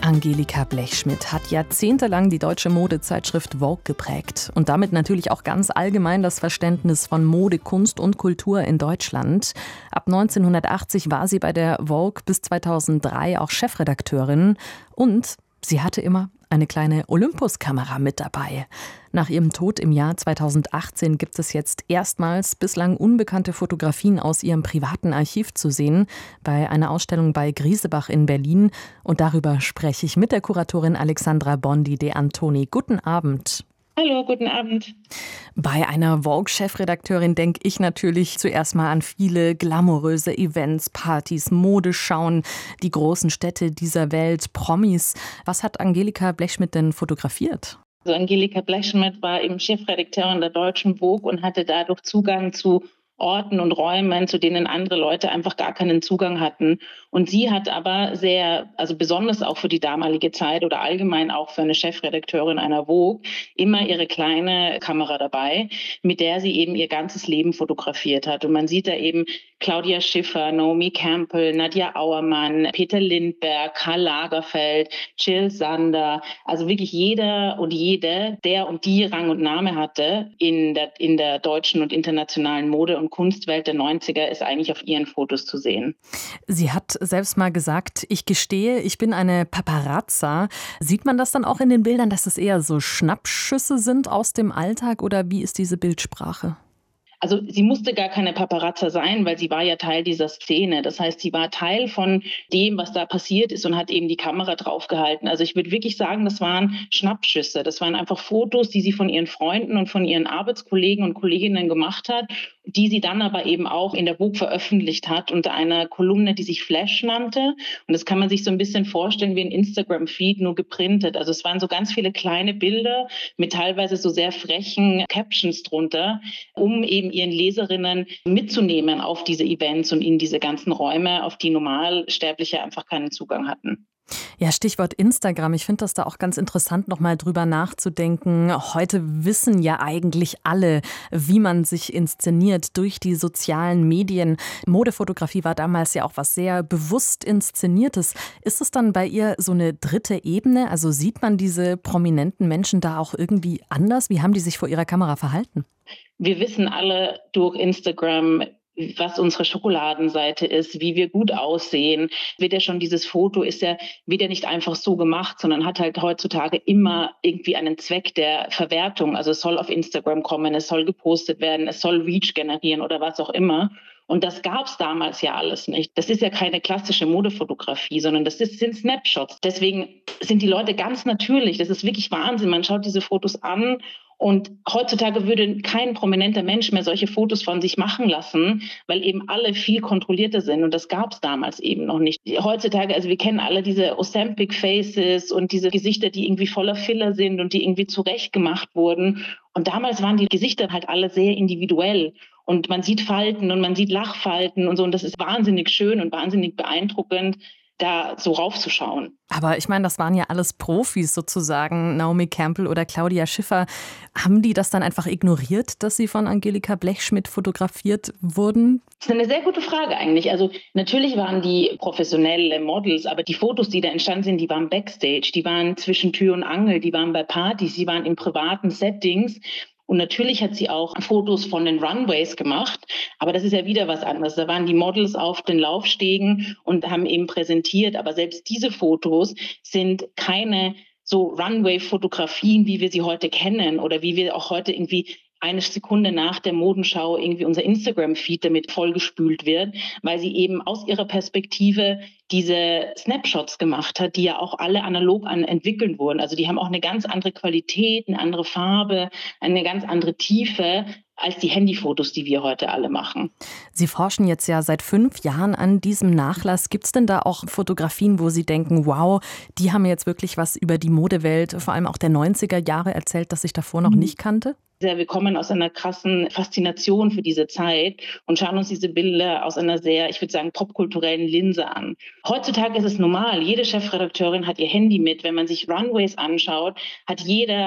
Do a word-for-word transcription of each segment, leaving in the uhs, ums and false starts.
Angelika Blechschmidt hat jahrzehntelang die deutsche Modezeitschrift Vogue geprägt und damit natürlich auch ganz allgemein das Verständnis von Mode, Kunst und Kultur in Deutschland. Ab neunzehnhundertachtzig war sie bei der Vogue bis zweitausenddrei auch Chefredakteurin und sie hatte immer eine kleine Olympus-Kamera mit dabei. Nach ihrem Tod im Jahr zweitausendachtzehn gibt es jetzt erstmals bislang unbekannte Fotografien aus ihrem privaten Archiv zu sehen, bei einer Ausstellung bei Griesebach in Berlin. Und darüber spreche ich mit der Kuratorin Alexandra Bondi de Antoni. Guten Abend. Hallo, guten Abend. Bei einer Vogue-Chefredakteurin denke ich natürlich zuerst mal an viele glamouröse Events, Partys, Modeschauen, die großen Städte dieser Welt, Promis. Was hat Angelika Blechschmidt denn fotografiert? Also Angelika Blechschmidt war eben Chefredakteurin der deutschen Vogue und hatte dadurch Zugang zu Orten und Räumen, zu denen andere Leute einfach gar keinen Zugang hatten. Und sie hat aber sehr, also besonders auch für die damalige Zeit oder allgemein auch für eine Chefredakteurin einer Vogue, immer ihre kleine Kamera dabei, mit der sie eben ihr ganzes Leben fotografiert hat. Und man sieht da eben Claudia Schiffer, Naomi Campbell, Nadja Auermann, Peter Lindbergh, Karl Lagerfeld, Jill Sander, also wirklich jeder und jede, der und die Rang und Name hatte in der, in der deutschen und internationalen Mode- und Kunstwelt der neunziger, ist eigentlich auf ihren Fotos zu sehen. Sie hat selbst mal gesagt, ich gestehe, ich bin eine Paparazza. Sieht man das dann auch in den Bildern, dass es eher so Schnappschüsse sind aus dem Alltag oder wie ist diese Bildsprache? Also sie musste gar keine Paparazza sein, weil sie war ja Teil dieser Szene. Das heißt, sie war Teil von dem, was da passiert ist und hat eben die Kamera draufgehalten. Also ich würde wirklich sagen, das waren Schnappschüsse. Das waren einfach Fotos, die sie von ihren Freunden und von ihren Arbeitskollegen und Kolleginnen gemacht hat, die sie dann aber eben auch in der Vogue veröffentlicht hat unter einer Kolumne, die sich Flash nannte. Und das kann man sich so ein bisschen vorstellen wie ein Instagram-Feed, nur geprintet. Also es waren so ganz viele kleine Bilder mit teilweise so sehr frechen Captions drunter, um eben ihren Leserinnen mitzunehmen auf diese Events und in diese ganzen Räume, auf die Normalsterbliche einfach keinen Zugang hatten. Ja, Stichwort Instagram. Ich finde das da auch ganz interessant, noch mal drüber nachzudenken. Heute wissen ja eigentlich alle, wie man sich inszeniert durch die sozialen Medien. Modefotografie war damals ja auch was sehr bewusst Inszeniertes. Ist es dann bei ihr so eine dritte Ebene? Also sieht man diese prominenten Menschen da auch irgendwie anders? Wie haben die sich vor ihrer Kamera verhalten? Wir wissen alle durch Instagram, was unsere Schokoladenseite ist, wie wir gut aussehen. Wird ja schon dieses Foto ist ja wieder nicht einfach so gemacht, sondern hat halt heutzutage immer irgendwie einen Zweck der Verwertung. Also es soll auf Instagram kommen, es soll gepostet werden, es soll Reach generieren oder was auch immer. Und das gab es damals ja alles nicht. Das ist ja keine klassische Modefotografie, sondern das ist, sind Snapshots. Deswegen sind die Leute ganz natürlich. Das ist wirklich Wahnsinn. Man schaut diese Fotos an und heutzutage würde kein prominenter Mensch mehr solche Fotos von sich machen lassen, weil eben alle viel kontrollierter sind. Und das gab es damals eben noch nicht. Heutzutage, also wir kennen alle diese Ozempic Faces und diese Gesichter, die irgendwie voller Filler sind und die irgendwie zurechtgemacht wurden. Und damals waren die Gesichter halt alle sehr individuell. Und man sieht Falten und man sieht Lachfalten und so. Und das ist wahnsinnig schön und wahnsinnig beeindruckend, da so raufzuschauen. Aber ich meine, das waren ja alles Profis sozusagen, Naomi Campbell oder Claudia Schiffer. Haben die das dann einfach ignoriert, dass sie von Angelika Blechschmidt fotografiert wurden? Das ist eine sehr gute Frage eigentlich. Also natürlich waren die professionelle Models, aber die Fotos, die da entstanden sind, die waren Backstage, die waren zwischen Tür und Angel, die waren bei Partys, die waren in privaten Settings. Und natürlich hat sie auch Fotos von den Runways gemacht, aber das ist ja wieder was anderes. Da waren die Models auf den Laufstegen und haben eben präsentiert, aber selbst diese Fotos sind keine so Runway-Fotografien, wie wir sie heute kennen oder wie wir auch heute irgendwie eine Sekunde nach der Modenschau irgendwie unser Instagram-Feed damit vollgespült wird, weil sie eben aus ihrer Perspektive diese Snapshots gemacht hat, die ja auch alle analog an entwickelt wurden. Also die haben auch eine ganz andere Qualität, eine andere Farbe, eine ganz andere Tiefe als die Handyfotos, die wir heute alle machen. Sie forschen jetzt ja seit fünf Jahren an diesem Nachlass. Gibt es denn da auch Fotografien, wo Sie denken, wow, die haben jetzt wirklich was über die Modewelt, vor allem auch der neunziger Jahre erzählt, das ich davor noch nicht kannte? Wir kommen aus einer krassen Faszination für diese Zeit und schauen uns diese Bilder aus einer sehr, ich würde sagen, popkulturellen Linse an. Heutzutage ist es normal. Jede Chefredakteurin hat ihr Handy mit. Wenn man sich Runways anschaut, hat jeder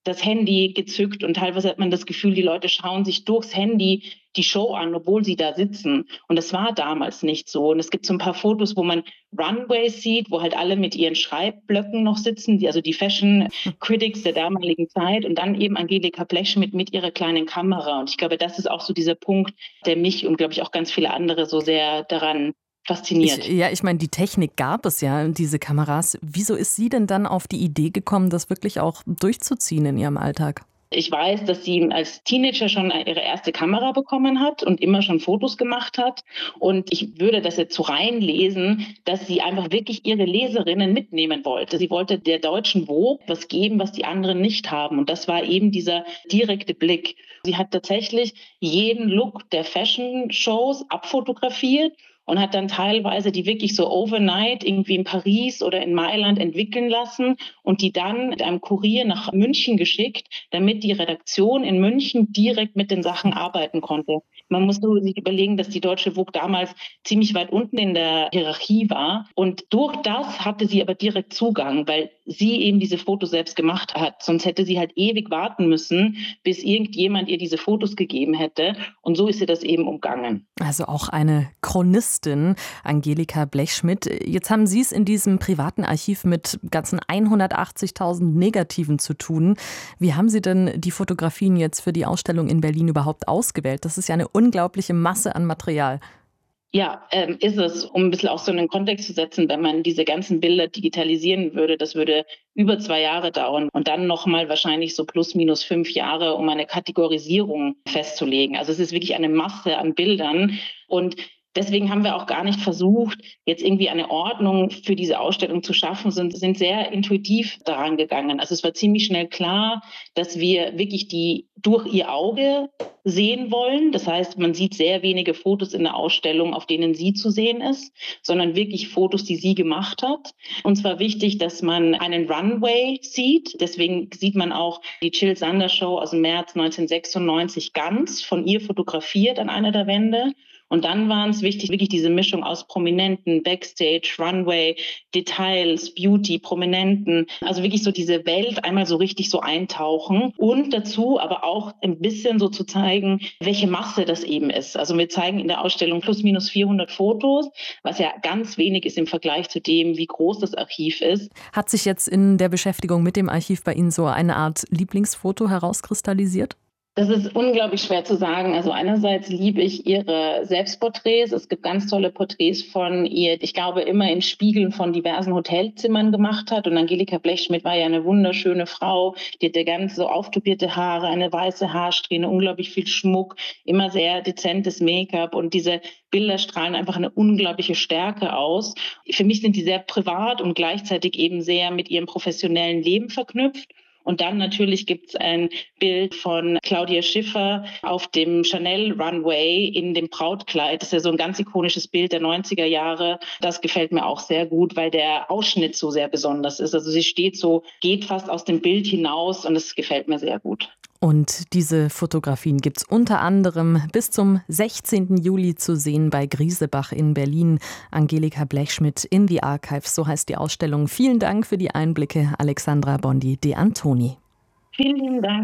das Handy gezückt und teilweise hat man das Gefühl, die Leute schauen sich durchs Handy die Show an, obwohl sie da sitzen. Und das war damals nicht so. Und es gibt so ein paar Fotos, wo man Runways sieht, wo halt alle mit ihren Schreibblöcken noch sitzen, die, also die Fashion Critics der damaligen Zeit und dann eben Angelika Blechschmidt mit ihrer kleinen Kamera. Und ich glaube, das ist auch so dieser Punkt, der mich und, glaube ich, auch ganz viele andere so sehr daran fasziniert. Ich, ja, ich meine, die Technik gab es ja, diese Kameras. Wieso ist sie denn dann auf die Idee gekommen, das wirklich auch durchzuziehen in ihrem Alltag? Ich weiß, dass sie als Teenager schon ihre erste Kamera bekommen hat und immer schon Fotos gemacht hat. Und ich würde das jetzt so reinlesen, dass sie einfach wirklich ihre Leserinnen mitnehmen wollte. Sie wollte der deutschen Vogue was geben, was die anderen nicht haben. Und das war eben dieser direkte Blick. Sie hat tatsächlich jeden Look der Fashion-Shows abfotografiert und hat dann teilweise die wirklich so overnight irgendwie in Paris oder in Mailand entwickeln lassen und die dann mit einem Kurier nach München geschickt, damit die Redaktion in München direkt mit den Sachen arbeiten konnte. Man muss nur sich überlegen, dass die Deutsche Vogue damals ziemlich weit unten in der Hierarchie war. Und durch das hatte sie aber direkt Zugang, weil sie eben diese Fotos selbst gemacht hat. Sonst hätte sie halt ewig warten müssen, bis irgendjemand ihr diese Fotos gegeben hätte. Und so ist sie das eben umgangen. Also auch eine Chronistin, Angelika Blechschmidt. Jetzt haben Sie es in diesem privaten Archiv mit ganzen hundertachtzigtausend Negativen zu tun. Wie haben Sie denn die Fotografien jetzt für die Ausstellung in Berlin überhaupt ausgewählt? Das ist ja eine unglaubliche Masse an Material. Ja, ähm, ist es, um ein bisschen auch so einen Kontext zu setzen, wenn man diese ganzen Bilder digitalisieren würde, das würde über zwei Jahre dauern und dann nochmal wahrscheinlich so plus minus fünf Jahre, um eine Kategorisierung festzulegen. Also es ist wirklich eine Masse an Bildern und deswegen haben wir auch gar nicht versucht, jetzt irgendwie eine Ordnung für diese Ausstellung zu schaffen, sondern sind sehr intuitiv daran gegangen. Also es war ziemlich schnell klar, dass wir wirklich die durch ihr Auge sehen wollen. Das heißt, man sieht sehr wenige Fotos in der Ausstellung, auf denen sie zu sehen ist, sondern wirklich Fotos, die sie gemacht hat. Uns war wichtig, dass man einen Runway sieht. Deswegen sieht man auch die Jill Sander Show aus dem März neunzehnhundertsechsundneunzig ganz von ihr fotografiert an einer der Wände. Und dann war uns wichtig, wirklich diese Mischung aus Prominenten, Backstage, Runway, Details, Beauty, Prominenten. Also wirklich so diese Welt einmal so richtig so eintauchen und dazu aber auch ein bisschen so zu zeigen, welche Masse das eben ist. Also wir zeigen in der Ausstellung plus minus vierhundert Fotos, was ja ganz wenig ist im Vergleich zu dem, wie groß das Archiv ist. Hat sich jetzt in der Beschäftigung mit dem Archiv bei Ihnen so eine Art Lieblingsfoto herauskristallisiert? Das ist unglaublich schwer zu sagen. Also einerseits liebe ich ihre Selbstporträts. Es gibt ganz tolle Porträts von ihr, ich glaube, immer in Spiegeln von diversen Hotelzimmern gemacht hat. Und Angelika Blechschmidt war ja eine wunderschöne Frau. Die hatte ganz so auftopierte Haare, eine weiße Haarsträhne, unglaublich viel Schmuck, immer sehr dezentes Make-up. Und diese Bilder strahlen einfach eine unglaubliche Stärke aus. Für mich sind die sehr privat und gleichzeitig eben sehr mit ihrem professionellen Leben verknüpft. Und dann natürlich gibt es ein Bild von Claudia Schiffer auf dem Chanel Runway in dem Brautkleid. Das ist ja so ein ganz ikonisches Bild der neunziger Jahre. Das gefällt mir auch sehr gut, weil der Ausschnitt so sehr besonders ist. Also sie steht so, geht fast aus dem Bild hinaus und das gefällt mir sehr gut. Und diese Fotografien gibt es unter anderem bis zum sechzehnten Juli zu sehen bei Griesebach in Berlin. Angelika Blechschmidt in the Archives, so heißt die Ausstellung. Vielen Dank für die Einblicke, Alexandra Bondi de Antoni. Vielen lieben Dank.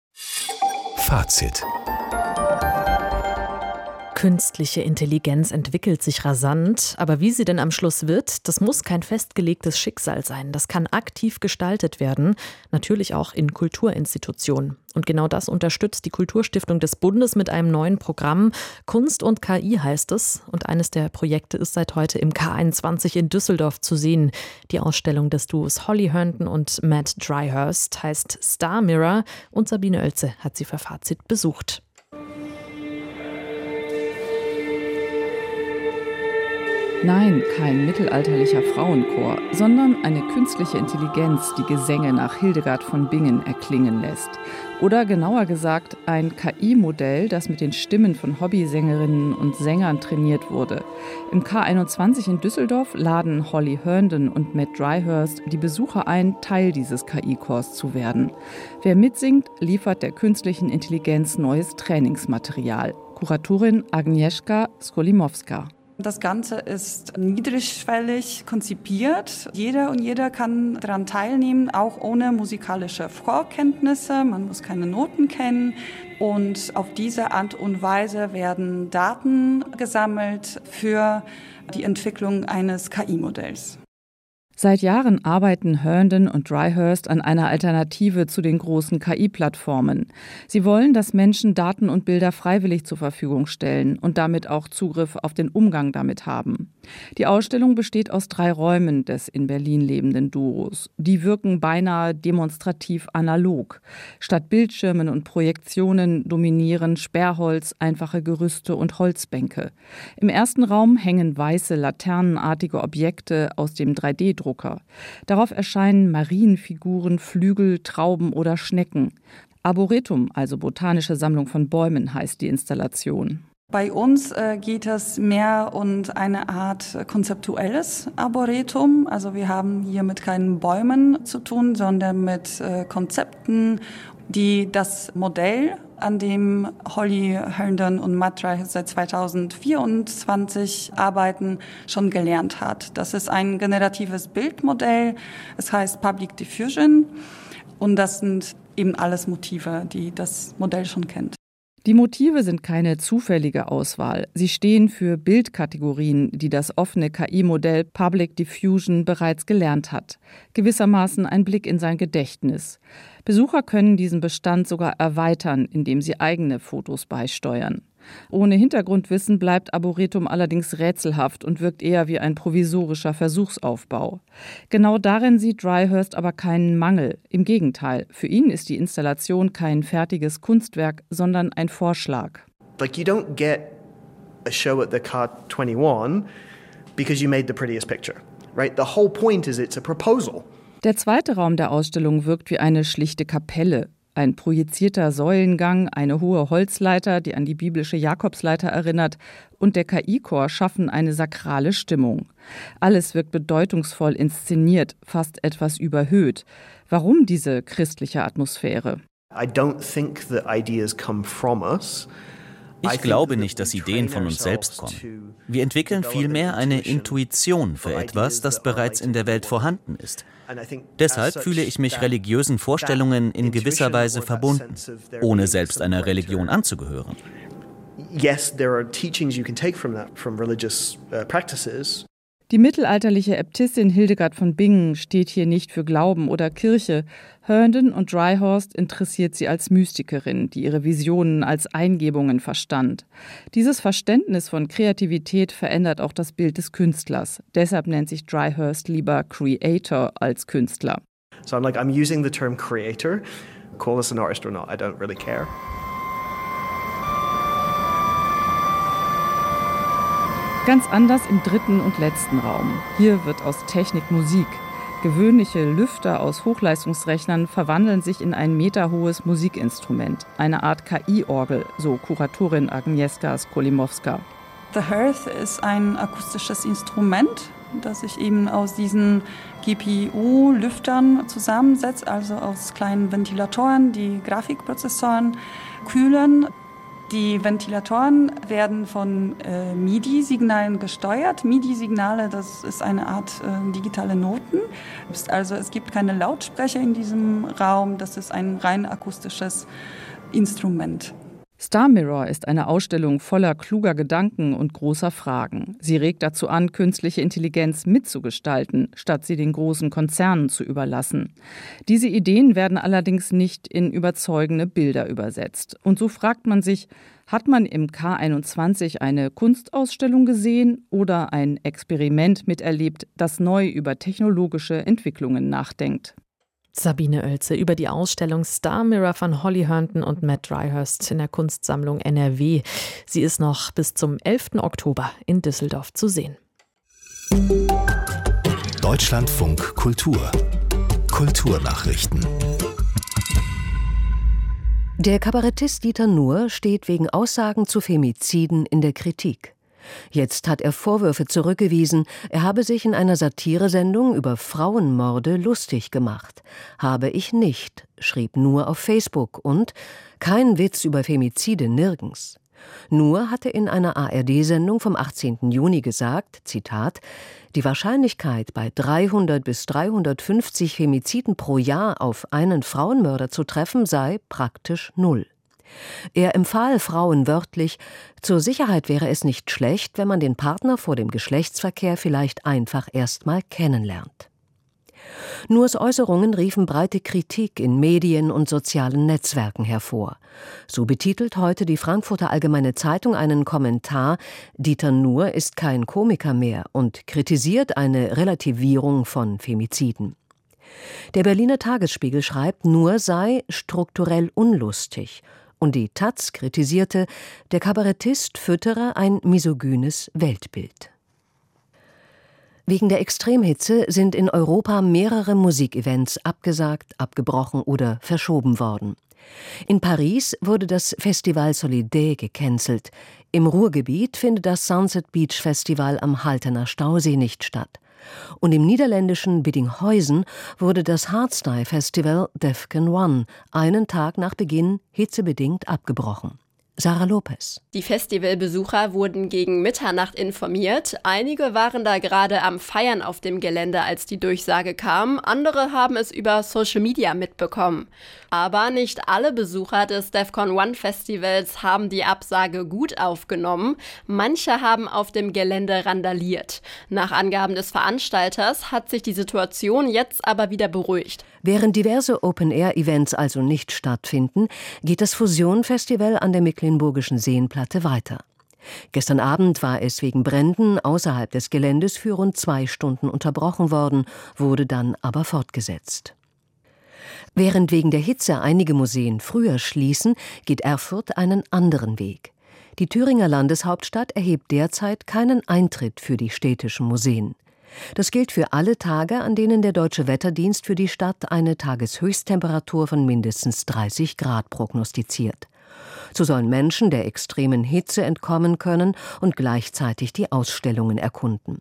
Fazit. Künstliche Intelligenz entwickelt sich rasant, aber wie sie denn am Schluss wird, das muss kein festgelegtes Schicksal sein. Das kann aktiv gestaltet werden, natürlich auch in Kulturinstitutionen. Und genau das unterstützt die Kulturstiftung des Bundes mit einem neuen Programm. Kunst und K I heißt es. Und eines der Projekte ist seit heute im K einundzwanzig in Düsseldorf zu sehen. Die Ausstellung des Duos Holly Herndon und Matt Dryhurst heißt Star Mirror und Sabine Oelze hat sie für Fazit besucht. Nein, kein mittelalterlicher Frauenchor, sondern eine künstliche Intelligenz, die Gesänge nach Hildegard von Bingen erklingen lässt. Oder genauer gesagt, ein K I-Modell, das mit den Stimmen von Hobbysängerinnen und Sängern trainiert wurde. Im K einundzwanzig in Düsseldorf laden Holly Herndon und Matt Dryhurst die Besucher ein, Teil dieses K I-Chors zu werden. Wer mitsingt, liefert der künstlichen Intelligenz neues Trainingsmaterial. Kuratorin Agnieszka Skolimowska. Das Ganze ist niedrigschwellig konzipiert. Jeder und jeder kann daran teilnehmen, auch ohne musikalische Vorkenntnisse. Man muss keine Noten kennen. Und auf diese Art und Weise werden Daten gesammelt für die Entwicklung eines K I-Modells. Seit Jahren arbeiten Herndon und Dryhurst an einer Alternative zu den großen K I-Plattformen. Sie wollen, dass Menschen Daten und Bilder freiwillig zur Verfügung stellen und damit auch Zugriff auf den Umgang damit haben. Die Ausstellung besteht aus drei Räumen des in Berlin lebenden Duos. Die wirken beinahe demonstrativ analog. Statt Bildschirmen und Projektionen dominieren Sperrholz, einfache Gerüste und Holzbänke. Im ersten Raum hängen weiße, laternenartige Objekte aus dem drei D Druck. Darauf erscheinen Marienfiguren, Flügel, Trauben oder Schnecken. Arboretum, also botanische Sammlung von Bäumen, heißt die Installation. Bei uns äh, geht es mehr um eine Art konzeptuelles Arboretum. Also wir haben hier mit keinen Bäumen zu tun, sondern mit äh, Konzepten, die das Modell, an dem Holly Herndon und Matt Dryhurst seit zweitausendvierundzwanzig arbeiten, schon gelernt hat. Das ist ein generatives Bildmodell. Es heißt Public Diffusion. Und das sind eben alles Motive, die das Modell schon kennt. Die Motive sind keine zufällige Auswahl. Sie stehen für Bildkategorien, die das offene K I-Modell Public Diffusion bereits gelernt hat. Gewissermaßen ein Blick in sein Gedächtnis. Besucher können diesen Bestand sogar erweitern, indem sie eigene Fotos beisteuern. Ohne Hintergrundwissen bleibt Arboretum allerdings rätselhaft und wirkt eher wie ein provisorischer Versuchsaufbau. Genau darin sieht Dryhurst aber keinen Mangel. Im Gegenteil, für ihn ist die Installation kein fertiges Kunstwerk, sondern ein Vorschlag. Like you don't get a show at the C A D twenty-one because you made the prettiest picture, right? The whole point is it's a proposal. Der zweite Raum der Ausstellung wirkt wie eine schlichte Kapelle. Ein projizierter Säulengang, eine hohe Holzleiter, die an die biblische Jakobsleiter erinnert, und der K I-Chor schaffen eine sakrale Stimmung. Alles wirkt bedeutungsvoll inszeniert, fast etwas überhöht. Warum diese christliche Atmosphäre? I don't think that ideas come from us. Ich glaube nicht, dass Ideen von uns selbst kommen. Wir entwickeln vielmehr eine Intuition für etwas, das bereits in der Welt vorhanden ist. Deshalb fühle ich mich religiösen Vorstellungen in gewisser Weise verbunden, ohne selbst einer Religion anzugehören. Yes, there are teachings you can take from that, from religious practices. Die mittelalterliche Äbtissin Hildegard von Bingen steht hier nicht für Glauben oder Kirche. Herndon und Dryhurst interessiert sie als Mystikerin, die ihre Visionen als Eingebungen verstand. Dieses Verständnis von Kreativität verändert auch das Bild des Künstlers. Deshalb nennt sich Dryhurst lieber Creator als Künstler. So I'm like, I'm using the term creator. Call us an artist or not, I don't really care. Ganz anders im dritten und letzten Raum. Hier wird aus Technik Musik. Gewöhnliche Lüfter aus Hochleistungsrechnern verwandeln sich in ein meterhohes Musikinstrument. Eine Art K I-Orgel, so Kuratorin Agnieszka Skolimowska. The Hearth ist ein akustisches Instrument, das sich eben aus diesen G P U-Lüftern zusammensetzt, also aus kleinen Ventilatoren, die Grafikprozessoren kühlen. Die Ventilatoren werden von äh, M I D I-Signalen gesteuert. M I D I-Signale, das ist eine Art äh, digitale Noten. Also es gibt keine Lautsprecher in diesem Raum, das ist ein rein akustisches Instrument. Star Mirror ist eine Ausstellung voller kluger Gedanken und großer Fragen. Sie regt dazu an, künstliche Intelligenz mitzugestalten, statt sie den großen Konzernen zu überlassen. Diese Ideen werden allerdings nicht in überzeugende Bilder übersetzt. Und so fragt man sich, hat man im K einundzwanzig eine Kunstausstellung gesehen oder ein Experiment miterlebt, das neu über technologische Entwicklungen nachdenkt? Sabine Oelze über die Ausstellung Star Mirror von Holly Herndon und Matt Dryhurst in der Kunstsammlung N R W. Sie ist noch bis zum elften Oktober in Düsseldorf zu sehen. Deutschlandfunk Kultur. Kulturnachrichten. Der Kabarettist Dieter Nuhr steht wegen Aussagen zu Femiziden in der Kritik. Jetzt hat er Vorwürfe zurückgewiesen, er habe sich in einer Satiresendung über Frauenmorde lustig gemacht. Habe ich nicht, schrieb Nuhr auf Facebook und kein Witz über Femizide nirgends. Nur hatte in einer A R D-Sendung vom achtzehnten Juni gesagt, Zitat, die Wahrscheinlichkeit, bei dreihundert bis dreihundertfünfzig Femiziden pro Jahr auf einen Frauenmörder zu treffen, sei praktisch null. Er empfahl Frauen wörtlich, zur Sicherheit wäre es nicht schlecht, wenn man den Partner vor dem Geschlechtsverkehr vielleicht einfach erst mal kennenlernt. Nurs Äußerungen riefen breite Kritik in Medien und sozialen Netzwerken hervor. So betitelt heute die Frankfurter Allgemeine Zeitung einen Kommentar, Dieter Nuhr ist kein Komiker mehr und kritisiert eine Relativierung von Femiziden. Der Berliner Tagesspiegel schreibt, Nuhr sei strukturell unlustig. Und die Taz kritisierte, der Kabarettist füttere ein misogynes Weltbild. Wegen der Extremhitze sind in Europa mehrere Musikevents abgesagt, abgebrochen oder verschoben worden. In Paris wurde das Festival Solidé gecancelt. Im Ruhrgebiet findet das Sunset Beach Festival am Haltener Stausee nicht statt. Und im niederländischen Biddinghuizen wurde das Hardstyle Festival Defqon One einen Tag nach Beginn hitzebedingt abgebrochen. Sarah Lopez. Die Festivalbesucher wurden gegen Mitternacht informiert. Einige waren da gerade am Feiern auf dem Gelände, als die Durchsage kam. Andere haben es über Social Media mitbekommen. Aber nicht alle Besucher des Defqon One Festivals haben die Absage gut aufgenommen. Manche haben auf dem Gelände randaliert. Nach Angaben des Veranstalters hat sich die Situation jetzt aber wieder beruhigt. Während diverse Open-Air-Events also nicht stattfinden, geht das Fusion-Festival an der Mecklenburgischen Seenplatte weiter. Gestern Abend war es wegen Bränden außerhalb des Geländes für rund zwei Stunden unterbrochen worden, wurde dann aber fortgesetzt. Während wegen der Hitze einige Museen früher schließen, geht Erfurt einen anderen Weg. Die Thüringer Landeshauptstadt erhebt derzeit keinen Eintritt für die städtischen Museen. Das gilt für alle Tage, an denen der Deutsche Wetterdienst für die Stadt eine Tageshöchsttemperatur von mindestens dreißig Grad prognostiziert. So sollen Menschen der extremen Hitze entkommen können und gleichzeitig die Ausstellungen erkunden.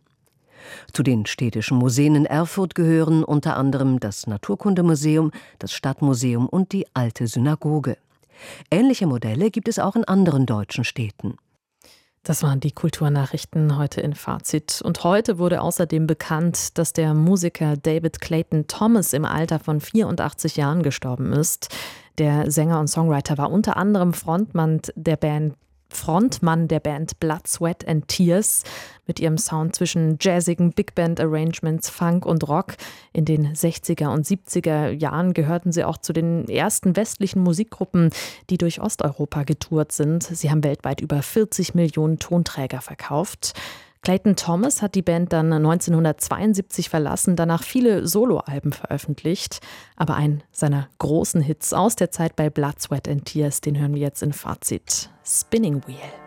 Zu den städtischen Museen in Erfurt gehören unter anderem das Naturkundemuseum, das Stadtmuseum und die Alte Synagoge. Ähnliche Modelle gibt es auch in anderen deutschen Städten. Das waren die Kulturnachrichten heute in Fazit. Und heute wurde außerdem bekannt, dass der Musiker David Clayton Thomas im Alter von vierundachtzig Jahren gestorben ist. Der Sänger und Songwriter war unter anderem Frontmann der Band Frontmann der Band Blood, Sweat and Tears mit ihrem Sound zwischen jazzigen Big-Band-Arrangements, Funk und Rock. In den sechziger und siebziger Jahren gehörten sie auch zu den ersten westlichen Musikgruppen, die durch Osteuropa getourt sind. Sie haben weltweit über vierzig Millionen Tonträger verkauft. Clayton Thomas hat die Band dann neunzehnhundertzweiundsiebzig verlassen, danach viele Soloalben veröffentlicht. Aber einen seiner großen Hits aus der Zeit bei Blood, Sweat and Tears, den hören wir jetzt in Fazit. Spinning Wheel.